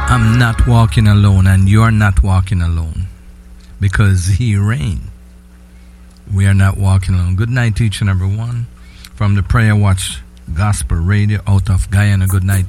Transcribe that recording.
I'm not walking alone, and you're not walking alone, because He reigns. We are not walking alone. Good night, each and every one. From the Prayer Watch Gospel Radio out of Guyana. Good night.